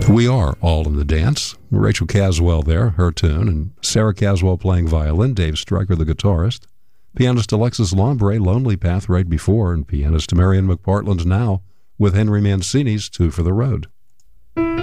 We Are All in the Dance. Rachel Caswell there, her tune, and Sarah Caswell playing violin, Dave Stryker, the guitarist. Pianist Alexis Lombre, Lonely Path right before, and pianist Marion McPartland now with Henry Mancini's Two for the Road.